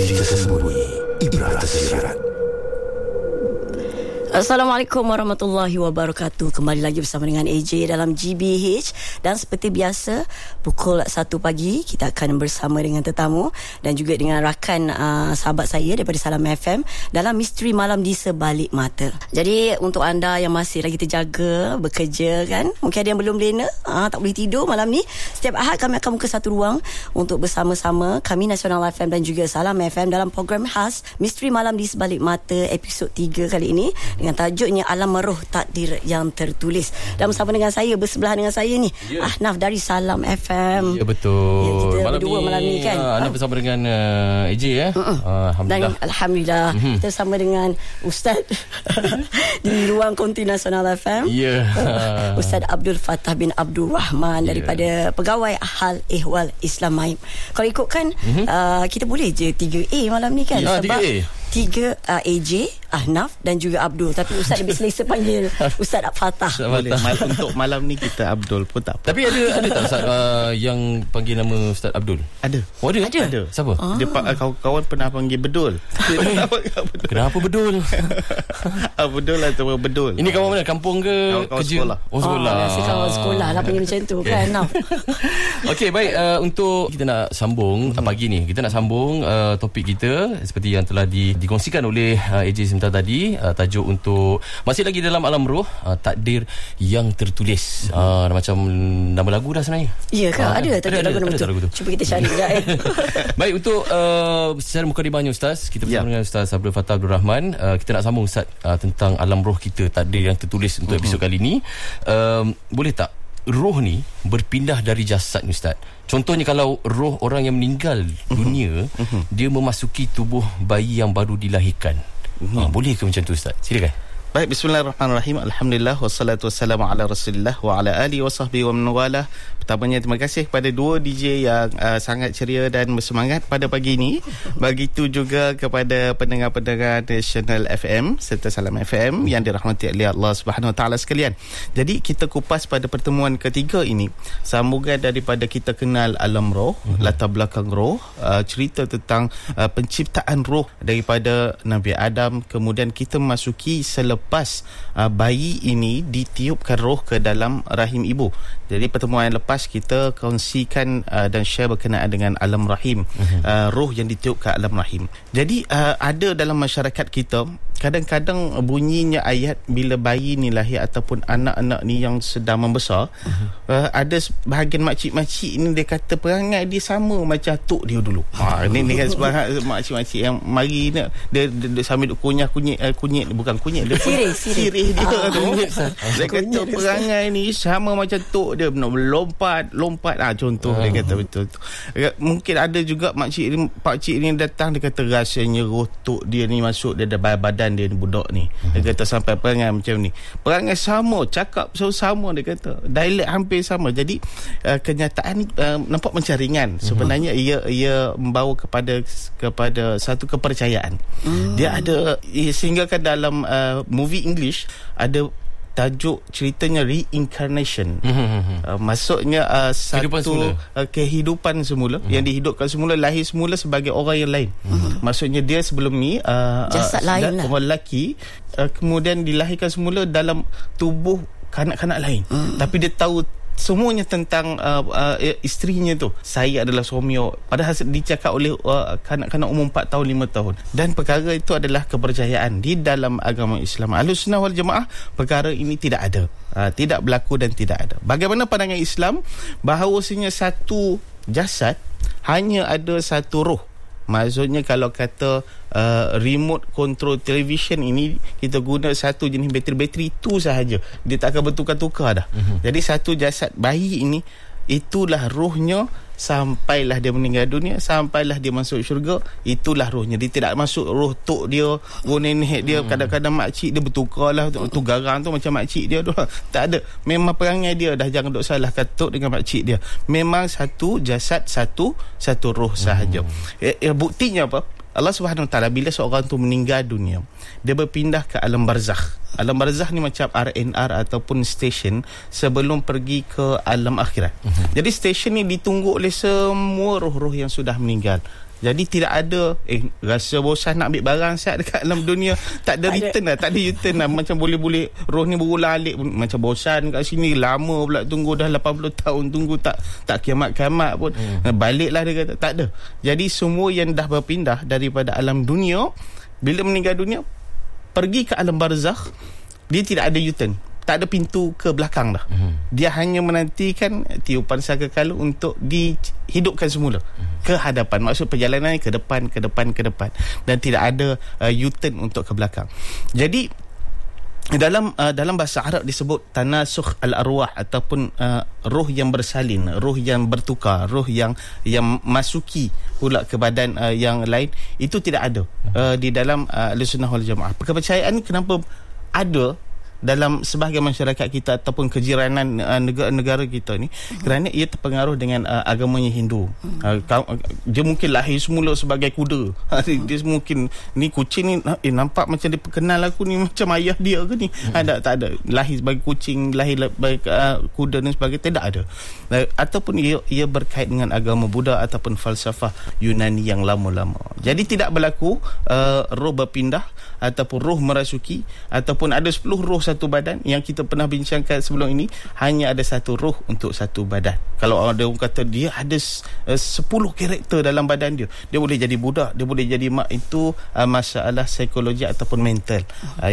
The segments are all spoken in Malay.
cerita tersembunyi, ibrah tersirat. Assalamualaikum warahmatullahi wabarakatuh. Kembali lagi bersama dengan AJ dalam GBH. Dan seperti biasa, pukul 1 pagi kita akan bersama dengan tetamu dan juga dengan rakan sahabat saya daripada Salam FM dalam Misteri Malam di Sebalik Mata. Jadi untuk anda yang masih lagi terjaga, bekerja kan, mungkin ada yang belum lena, tak boleh tidur malam ni, setiap Ahad kami akan buka satu ruang untuk bersama-sama kami Nasional FM dan juga Salam FM dalam program khas Misteri Malam di Sebalik Mata episod 3 kali ini dengan tajuknya Alam Roh Takdir yang Tertulis. Dan bersama dengan saya, bersebelahan dengan saya ni, Ahnaf dari Salam FM. Ya, betul. Ya, kita malam berdua ni, malam ni kan. Anda bersama dengan AJ ya. Alhamdulillah. Dan Alhamdulillah kita bersama dengan Ustaz di ruang konti Nasional FM. Ya. Ustaz Abdul Fattah bin Abdul Rahman daripada Pegawai Hal Ehwal Islam Maim. Kalau ikutkan kita boleh je 3A malam ni kan. Sebab 3A. 3 AJ, Ahnaf dan juga Abdul. Tapi Ustaz lebih selesa panggil Ustaz Fattah. Boleh. Untuk malam ni kita Abdul pun tak apa. Tapi ada tak Ustaz yang panggil nama Ustaz Abdul? Ada. Oh, ada? Ada. Siapa? Dia kawan-kawan pernah panggil Bedul. Kenapa Bedul? Bedul atau Bedul? Ini kawan mana? Kampung ke kawan kerja? Sekolah. Oh, sekolah. Biasa kawan sekolah lah panggil macam tu kan. Okey, baik. Untuk kita nak sambung pagi ni, kita nak sambung topik kita seperti yang telah dikongsikan oleh AJ sebentar tadi. Tajuk untuk masih lagi dalam alam roh, takdir yang tertulis. Macam nama lagu dah sebenarnya. Ya ke? Ada tajuk lagu nama tu. Cuba kita cari sekejap. Baik, untuk secara mukadimahnya Ustaz, kita bersama dengan Ustaz Abdul Fattah Abdul Rahman. Kita nak sambung Ustaz tentang alam roh kita, takdir yang tertulis untuk episod kali ni. Boleh tak roh ni berpindah dari jasad ni Ustaz? Contohnya kalau roh orang yang meninggal dunia, dia memasuki tubuh bayi yang baru dilahirkan. Boleh ke macam tu Ustaz? Silakan. Baik, bismillahirrahmanirrahim. Alhamdulillah wassalatu wassalamu ala Rasulillah wa ala alihi wa sahbihi wa man walah. Pertamanya terima kasih kepada dua DJ yang sangat ceria dan bersemangat pada pagi ini. Begitu juga kepada pendengar-pendengar Nasional FM serta Salam FM yang dirahmati oleh Allah Subhanahu Wa Taala sekalian. Jadi kita kupas pada pertemuan ketiga ini sambungan daripada kita kenal alam roh, latar belakang roh, cerita tentang penciptaan roh daripada Nabi Adam, kemudian kita memasuki selepas bayi ini ditiupkan roh ke dalam rahim ibu. Jadi pertemuan yang lepas kita kongsikan dan share berkenaan dengan alam rahim, roh yang ditiup ke alam rahim. Jadi ada dalam masyarakat kita kadang-kadang bunyinya ayat bila bayi ni lahir ataupun anak-anak ni yang sedang membesar, ada bahagian makcik-makcik ni dia kata perangai dia sama macam atuk dia dulu. Ni kan sebahagian makcik-makcik yang mari ni dia sambil duk kunyit bukan kunyit, dia sirih dia tu. Dia kata perangai ni sama macam tok dia, nak lompat contoh. Dia kata betul tu. Mungkin ada juga pakcik ni datang, dia kata rasanya roh tok dia ni masuk dia dalam badan dia ni, budak ni. Dia kata sampai perangai macam ni, perangai sama, cakap sama, dia kata dialek hampir sama. Jadi kenyataan ni nampak macam ringan, sebenarnya ia membawa kepada satu kepercayaan. Dia ada, sehingga kan dalam movie English ada tajuk ceritanya reincarnation. Maksudnya satu kehidupan semula yang dihidupkan semula, lahir semula sebagai orang yang lain. Maksudnya dia sebelum ni jasad lain lah, orang lelaki, kemudian dilahirkan semula dalam tubuh kanak-kanak lain. Tapi dia tahu semuanya tentang isterinya tu. Saya adalah suami awak. Padahal dicakap oleh kanak-kanak umur 4 tahun 5 tahun. Dan perkara itu adalah kepercayaan di dalam agama Islam. Ahlussunnah wal Jamaah, perkara ini tidak ada, tidak berlaku dan tidak ada. Bagaimana pandangan Islam bahawasanya satu jasad hanya ada satu roh. Maksudnya kalau kata remote control television ini, kita guna satu jenis bateri itu sahaja, dia tak akan bertukar-tukar dah. Jadi satu jasad bayi ini, itulah rohnya sampailah dia meninggal dunia, sampailah dia masuk syurga, itulah rohnya. Dia tidak masuk roh tok dia, roh nenek dia. Kadang-kadang makcik dia bertukar lah, tu garang tu macam makcik dia tu. Tak ada. Memang perangai dia dah, jangan duk salahkan tok dengan makcik dia. Memang satu jasad, satu roh sahaja. Buktinya apa? Allah Subhanahu Wa Taala bila seorang tu meninggal dunia, dia berpindah ke alam barzakh. Alam barzakh ni macam RNR ataupun stesen sebelum pergi ke alam akhirat. Jadi stesen ni ditunggu oleh semua roh-roh yang sudah meninggal. Jadi tidak ada rasa bosan nak ambil barang siap dekat alam dunia. Tak ada return lah, tak ada U-turn lah. Macam boleh-boleh roh ni berulang-alik, macam bosan kat sini, lama pula tunggu, dah 80 tahun tunggu, tak kiamat-kiamat pun. Baliklah dia kata, tak ada. Jadi semua yang dah berpindah daripada alam dunia, bila meninggal dunia pergi ke alam barzakh, dia tidak ada U-turn, tak ada pintu ke belakang dah. Dia hanya menantikan tiupan sangkakala untuk dihidupkan semula ke hadapan. Maksud perjalanan ke depan, dan tidak ada U-turn untuk ke belakang. Jadi dalam bahasa Arab disebut tanasukh al-arwah, ataupun roh yang bersalin, roh yang bertukar, roh yang masuki pula ke badan yang lain. Itu tidak ada di dalam Ahlussunnah wal Jamaah. Kepercayaan ni kenapa ada dalam sebahagian masyarakat kita ataupun kejiranan negara kita ni, kerana ia terpengaruh dengan agamanya Hindu. Dia mungkin lahir semula sebagai kuda. Dia mungkin ni kucing ni nampak macam dia kenal aku ni, macam ayah dia ke ni. Tak ada. Lahir sebagai kucing, lahir sebagai kuda dan sebagainya, tidak ada. Ataupun ia berkait dengan agama Buddha ataupun falsafah Yunani yang lama-lama. Jadi tidak berlaku roh berpindah ataupun roh merasuki, ataupun ada 10 roh satu badan. Yang kita pernah bincangkan sebelum ini, hanya ada satu roh untuk satu badan. Kalau ada orang kata dia ada 10 karakter dalam badan dia, dia boleh jadi budak, dia boleh jadi mak, itu masalah psikologi ataupun mental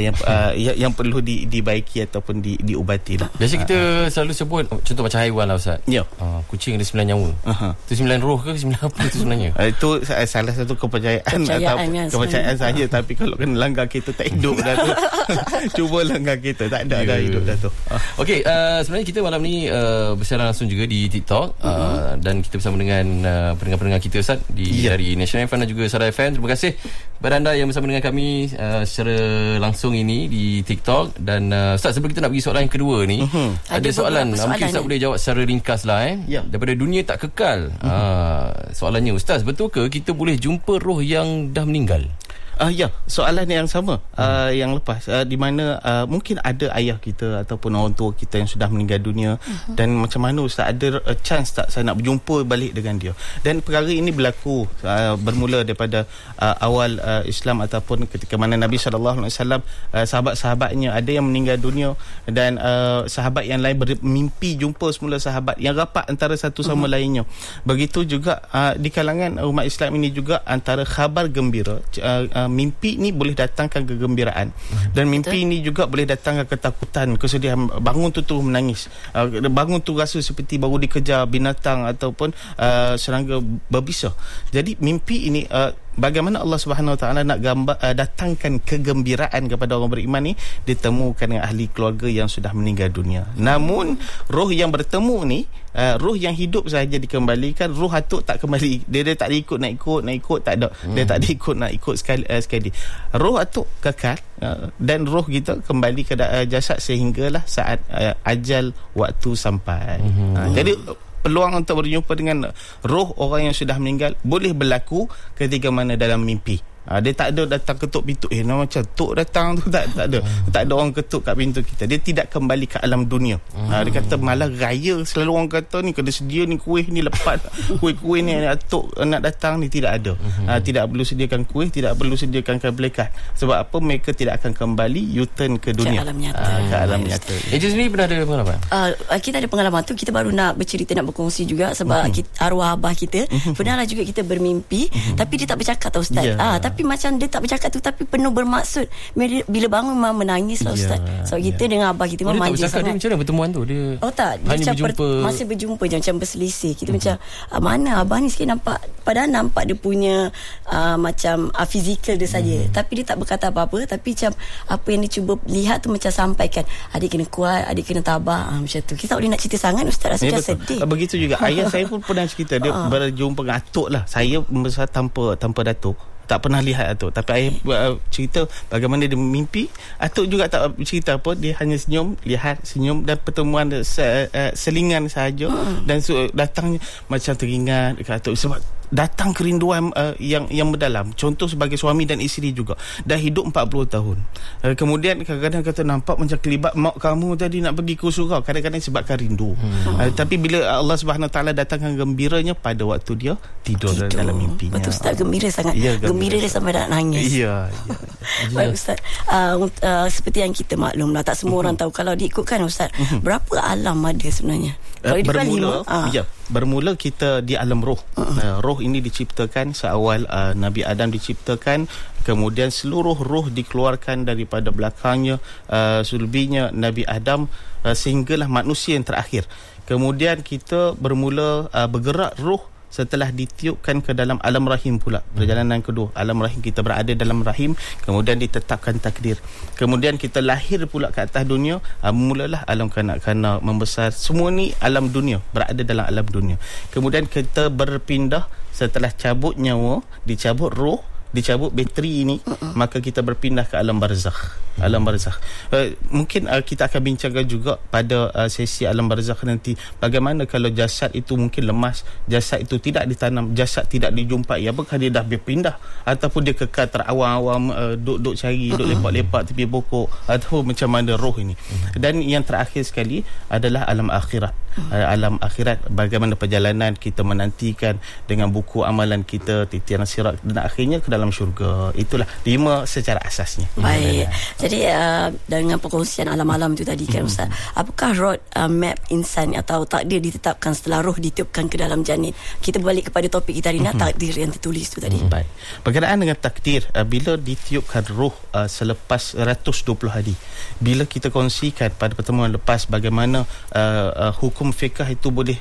yang perlu dibaiki ataupun diubati lah. Biasa kita selalu sebut contoh macam haiwan lah Ustaz. Ya. Kucing ada 9 nyawa. Itu 9 roh ke 9 apa tu sebenarnya? Itu salah satu kepercayaan atau kepercayaan saja. Tapi kalau kena langgar kita, tak hidup dah tu. Cuba langgar kita, tak ada dah hidup dah tu. Okey, sebenarnya kita malam ni bersiaran langsung juga di TikTok, dan kita bersama dengan pendengar-pendengar kita Ustaz dari National FM dan juga Sarai FM. Terima kasih kepada anda yang bersama dengan kami secara langsung ini di TikTok. Dan Ustaz, sebelum kita nak pergi soalan yang kedua ni, ada soalan mungkin Ustaz boleh jawab secara ringkas lah daripada dunia tak kekal. Soalannya, Ustaz, betul ke kita boleh jumpa roh yang dah meninggal? Ya, soalan yang sama yang lepas, di mana mungkin ada ayah kita ataupun orang tua kita yang sudah meninggal dunia, dan macam mana Ustaz, ada chance tak saya nak berjumpa balik dengan dia? Dan perkara ini berlaku bermula daripada awal Islam, ataupun ketika mana Nabi SAW, sahabat-sahabatnya ada yang meninggal dunia, dan sahabat yang lain bermimpi jumpa semula sahabat yang rapat antara satu sama lainnya. Begitu juga di kalangan umat Islam ini juga, antara khabar gembira, mimpi ni boleh datangkan kegembiraan, dan mimpi ni juga boleh datangkan ketakutan, kesedihan. Bangun tu terus menangis, bangun tu rasa seperti baru dikejar binatang ataupun serangga berbisa. Jadi mimpi ini bagaimana Allah Subhanahu Wa Taala nak datangkan kegembiraan kepada orang beriman ni, ditemukan dengan ahli keluarga yang sudah meninggal dunia. Namun roh yang bertemu ni, roh yang hidup sahaja dikembalikan, roh atuk tak kembali. Dia tak ikut nak ikut, tak ada. Dia tak ikut nak ikut sekali. Roh atuk kekal, dan roh kita kembali ke jasad sehinggalah saat ajal waktu sampai. Jadi peluang untuk berjumpa dengan roh orang yang sudah meninggal boleh berlaku ketika mana dalam mimpi. Dia tak ada datang ketuk pintu, macam tok datang tu, tak ada. Tak ada orang ketuk kat pintu kita. Dia tidak kembali ke alam dunia. Dia kata malah raya, selalu orang kata ni kena sedia ni kuih ni lepas. Kuih-kuih ni tok nak datang ni, tidak ada. Tidak perlu sediakan kuih, tidak perlu sediakan kabelikat. Sebab apa? Mereka tidak akan kembali U-turn ke dunia, ke alam nyata. Ke alam nyata. Ejen sendiri pernah ada pengalaman? Kita ada pengalaman tu. Kita baru nak bercerita, nak berkongsi juga. Sebab arwah abah kita pernahlah juga kita bermimpi, tapi dia tak bercakap tau Ustaz. Tapi macam dia tak bercakap tu, tapi penuh bermaksud. Bila bangun memang menangis lah Ustaz. Sebab kita dengan abah kita memang manja sangat. Dia macam mana pertemuan tu? Dia tak, dia hanya berjumpa, masih berjumpa je, macam berselisih. Kita macam mana abah ni sikit nampak, padahal nampak dia punya macam fizikal dia saja, tapi dia tak berkata apa-apa. Tapi macam apa yang dia cuba lihat tu macam sampaikan, adik kena kuat, adik kena tabah, macam tu. Kita tak boleh nak cerita sangat Ustaz, rasa macam sedih. Begitu juga ayah saya pun pernah cerita, dia berjumpa dengan atuk lah. Saya membesar tanpa datuk, tak pernah lihat atuk, tapi ayah cerita bagaimana dia mimpi. Atuk juga tak cerita apa, dia hanya senyum, lihat senyum, dan pertemuan selingan sahaja. Dan datangnya macam teringat dekat atuk, sebab datang kerinduan yang mendalam. Contoh sebagai suami dan isteri juga, dah hidup 40 tahun, kemudian kadang-kadang kata nampak macam kelibat mak kamu tadi nak pergi ke surau, kadang-kadang sebabkan rindu. Tapi bila Allah Subhanahu Taala datangkan gembiranya pada waktu dia tidur dalam mimpinya. Betul Ustaz, gembira sangat. Gembira dia sampai nak nangis. Ya. Baik Ustaz, seperti yang kita maklum lah, tak semua orang tahu. Kalau diikutkan Ustaz, berapa alam ada sebenarnya? Bermula kita di alam roh. Roh ini diciptakan seawal Nabi Adam diciptakan, kemudian seluruh roh dikeluarkan daripada belakangnya, sulbinya Nabi Adam, sehinggalah manusia yang terakhir. Kemudian kita bermula bergerak roh setelah ditiupkan ke dalam alam rahim pula. Perjalanan kedua, alam rahim, kita berada dalam rahim, kemudian ditetapkan takdir, kemudian kita lahir pula ke atas dunia. Mulalah alam kanak-kanak membesar, semua ni alam dunia, berada dalam alam dunia. Kemudian kita berpindah setelah cabut nyawa, dicabut roh, dicabut bateri ini, maka kita berpindah ke alam barzakh. Alam barzakh, mungkin kita akan bincangkan juga pada sesi alam barzakh nanti, bagaimana kalau jasad itu mungkin lemas, jasad itu tidak ditanam, jasad tidak dijumpai, apakah dia dah berpindah ataupun dia kekal terawam-awam, duduk cari, duduk lepak-lepak tepi pokok, atau macam mana roh ini. Dan yang terakhir sekali adalah alam akhirat. Alam akhirat, bagaimana perjalanan kita menantikan dengan buku amalan kita, titian sirat, dan akhirnya ke dalam syurga. Itulah 5 secara asasnya. Baik. Jadi dengan perkongsian alam-alam itu tadi kan Ustaz, apakah road map insan atau takdir ditetapkan setelah roh ditiupkan ke dalam janin? Kita balik kepada topik kita hari ini, takdir yang tertulis itu tadi. Baik. Berkenaan dengan takdir, bila ditiupkan roh selepas 120 hari, bila kita kongsikan pada pertemuan lepas bagaimana hukum fiqh itu boleh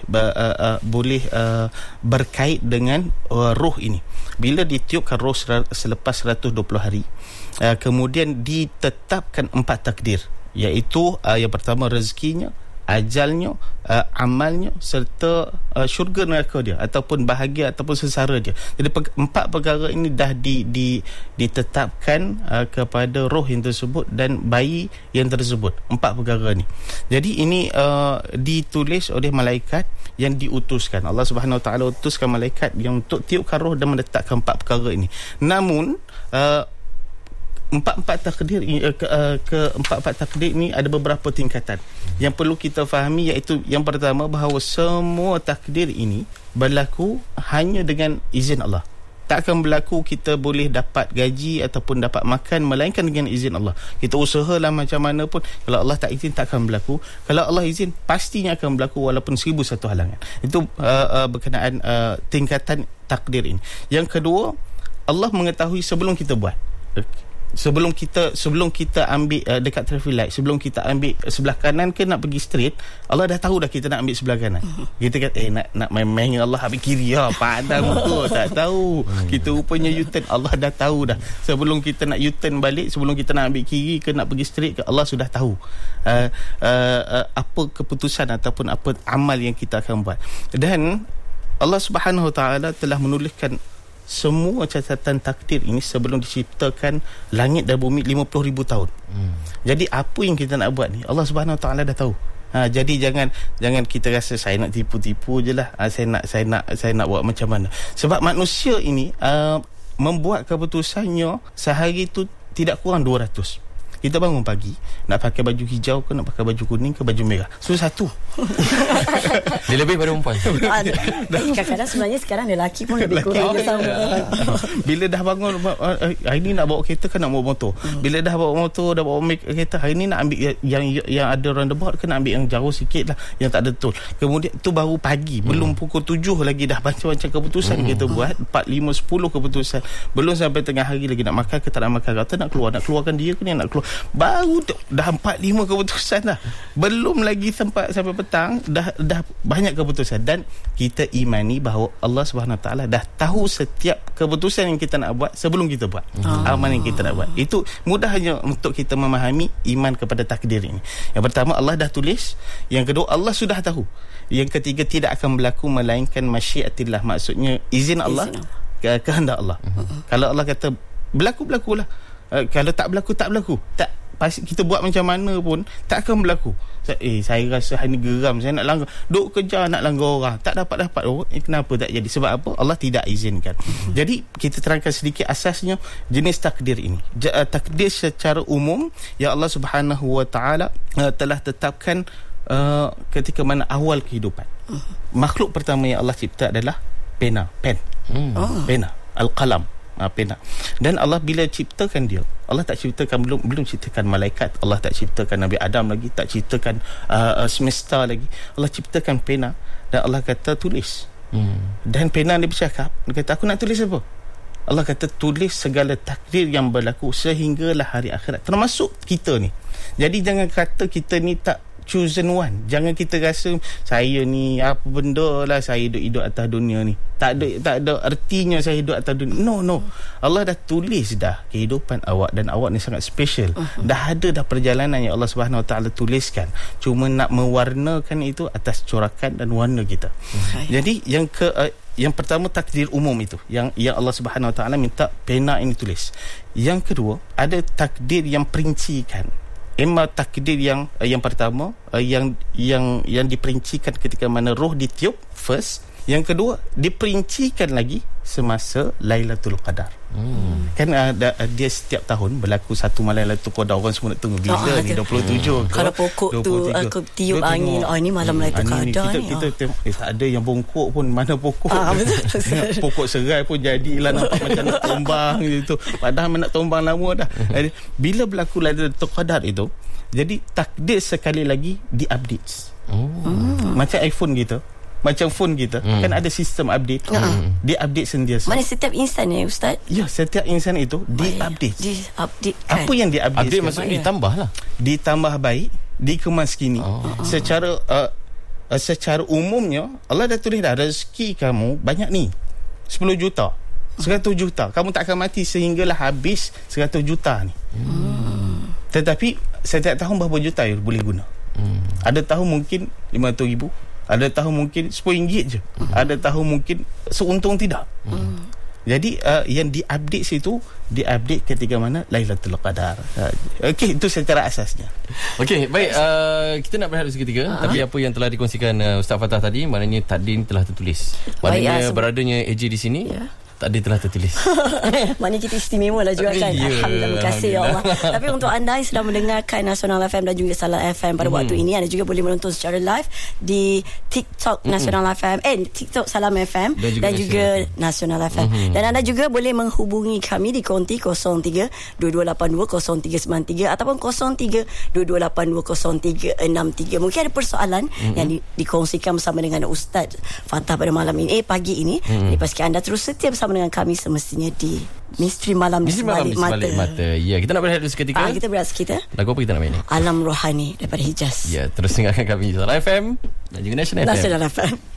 berkait dengan roh ini. Bila ditiupkan roh selepas 120 hari, kemudian ditetapkan 4 takdir, iaitu yang pertama rezekinya, ajalnya, amalnya, serta syurga neraka dia, ataupun bahagia ataupun sengsara dia. Jadi 4 perkara ini dah ditetapkan kepada roh yang tersebut dan bayi yang tersebut. 4 perkara ni. Jadi ini ditulis oleh malaikat yang diutuskan. Allah Subhanahu Wa Taala utuskan malaikat yang untuk tiupkan roh dan menetapkan 4 perkara ini. Namun empat takdir ini ada beberapa tingkatan yang perlu kita fahami, iaitu yang pertama, bahawa semua takdir ini berlaku hanya dengan izin Allah. Tak akan berlaku kita boleh dapat gaji ataupun dapat makan melainkan dengan izin Allah. Kita usahalah macam mana pun, kalau Allah tak izin tak akan berlaku. Kalau Allah izin pastinya akan berlaku walaupun 1001 halangan. Itu berkenaan tingkatan takdir ini. Yang kedua, Allah mengetahui sebelum kita buat. Sebelum kita ambil dekat traffic light, sebelum kita ambil sebelah kanan ke nak pergi straight, Allah dah tahu dah kita nak ambil sebelah kanan. Kita kata nak main-main Allah ambil kiri, padam tu tak tahu. Kita rupanya U-turn, Allah dah tahu dah. Sebelum kita nak U-turn balik, sebelum kita nak ambil kiri ke nak pergi straight ke, Allah sudah tahu apa keputusan ataupun apa amal yang kita akan buat. Dan Allah Subhanahu Wa Taala telah menuliskan semua catatan takdir ini sebelum diciptakan langit dan bumi 50,000 tahun. Jadi apa yang kita nak buat ni, Allah Subhanahu Wa Taala dah tahu. Jadi jangan kita rasa saya nak tipu-tipu je lah, saya nak buat macam mana. Sebab manusia ini membuat keputusannya sehari itu tidak kurang 200. Kita bangun pagi, nak pakai baju hijau ke, nak pakai baju kuning ke, baju merah, satu. Dia lebih pada perempuan. Kadang-kadang sebenarnya sekarang lelaki pun lebih kurang sama. Bila dah bangun, hari ni nak bawa kereta ke nak bawa motor. Bila dah bawa motor, dah bawa kereta, hari ni nak ambil yang ada roundabout ke nak ambil yang jauh sikit lah, yang tak ada tol. Kemudian tu baru pagi, belum pukul 7 lagi dah macam-macam keputusan kita buat. 4, 5, 10 keputusan. Belum sampai tengah hari lagi, nak makan ke tak nak makan, kata nak keluarkan dia ke ni nak keluar. Baru dah 4-5 keputusan dah. Belum lagi sampai petang dah banyak keputusan. Dan kita imani bahawa Allah Subhanahu Taala dah tahu setiap keputusan yang kita nak buat sebelum kita buat amal yang kita nak buat. Itu mudahnya untuk kita memahami iman kepada takdir ini. Yang pertama, Allah dah tulis. Yang kedua, Allah sudah tahu. Yang ketiga, tidak akan berlaku melainkan masyiatillah, maksudnya izin Allah, kehendak Allah. Kalau Allah kata berlaku, berlakulah. Kalau tak berlaku, tak berlaku. kita buat macam mana pun tak akan berlaku. Saya rasa hari ni geram, saya nak langgar, duk kejar nak langgar orang, tak dapat. Kenapa tak jadi? Sebab apa? Allah tidak izinkan. Jadi kita terangkan sedikit asasnya jenis takdir ini. Takdir secara umum yang Allah Subhanahu Wa Taala telah tetapkan ketika mana awal kehidupan. Makhluk pertama yang Allah cipta adalah pen, pena, al-qalam, pena. Dan Allah bila ciptakan dia, Allah tak ciptakan, belum ciptakan malaikat, Allah tak ciptakan Nabi Adam lagi, tak ciptakan semesta lagi. Allah ciptakan pena dan Allah kata tulis. Dan pena dia bercakap, dia kata aku nak tulis apa? Allah kata tulis segala takdir yang berlaku sehinggalah hari akhirat, termasuk kita ni. Jadi jangan kata kita ni tak chosen one. Jangan kita rasa saya ni apa benda lah, saya hidup atas dunia ni. Tak ada artinya saya hidup atas dunia. No. Allah dah tulis dah kehidupan awak, dan awak ni sangat special. Dah ada perjalanan yang Allah Subhanahu Wa Taala tuliskan. Cuma nak mewarnakan itu atas corakan dan warna kita. Jadi yang pertama takdir umum itu yang Allah Subhanahu Wa Taala minta pena ini tulis. Yang kedua, ada takdir yang perincikan. Takdir yang pertama yang diperincikan ketika mana roh ditiup first. Yang kedua diperincikan lagi semasa Lailatul Qadar. Kan dia setiap tahun berlaku satu malam Lailatul Qadar. Orang semua nak tunggu bila ni 27 kalau pokok 23. Tu aku tiup angin, ini malam Lailatul Qadar ni. Kita tengok tak ada yang bongkok pun, mana pokok. Pokok serai pun jadilah nampak macam nak tombang gitu. Padahal nak tombang lama dah. Bila berlaku Lailatul Qadar itu, jadi takdir sekali lagi di-update. Macam iPhone gitu, macam phone kita kan ada sistem update. Dia update sentiasa. Mana setiap insan ya Ustaz? Ya, setiap insan itu di-update. Di-updatekan. Apa yang di-update? Update maksudnya ditambah lah. Ditambah baik, dikemas kini. Secara umumnya Allah dah tulis dah rezeki kamu banyak ni 10 juta, 100 juta. Kamu tak akan mati sehinggalah habis 100 juta ni. Tetapi setiap tahun berapa juta yang boleh guna? Ada tahun mungkin 500,000, ada tahun mungkin RM10 je, ada tahun mungkin seuntung tidak. Jadi yang diupdate situ, diupdate ketika mana Lailatul Qadar. Okey, itu secara asasnya. Okey, baik, kita nak berehat seketika. Tapi apa yang telah dikongsikan Ustaz Fatah tadi, maknanya takdir telah tertulis. Maknanya beradanya AJ di sini, takdir telah tertulis. Maknanya kita istimewa lah juga kan. Alhamdulillah, terima kasih ya Allah. Tapi untuk anda yang sedang mendengarkan Nasional FM dan juga Salam FM pada waktu ini, anda juga boleh menonton secara live di TikTok Nasional FM, TikTok Salam FM dan juga Nasional FM. Dan anda juga boleh menghubungi kami di konti 03-2282-0393 ataupun 03-2282-0363. Mungkin ada persoalan yang dikongsikan bersama dengan Ustaz Fatah pada malam ini, pagi ini. Jadi pastikan anda terus setia bersama dengan kami semestinya di Misteri Malam di Sebalik Mata. Ya, kita nak berehat dulu seketika. Kita berehat seketika. Lagu apa kita nak main ni? Alam Rohani daripada Hijaz. Ya, terus dengarkan kami Salam FM dan juga Nasional FM.